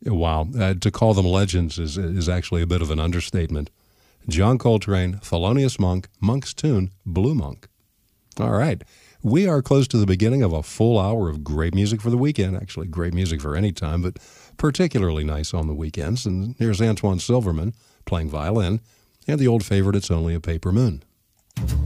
Wow. To call them legends is actually a bit of an understatement. John Coltrane, Thelonious Monk, Monk's Tune, Blue Monk. All right. We are close to the beginning of a full hour of great music for the weekend. Actually, great music for any time, but particularly nice on the weekends. And here's Antoine Silverman playing violin and the old favorite, It's Only a Paper Moon.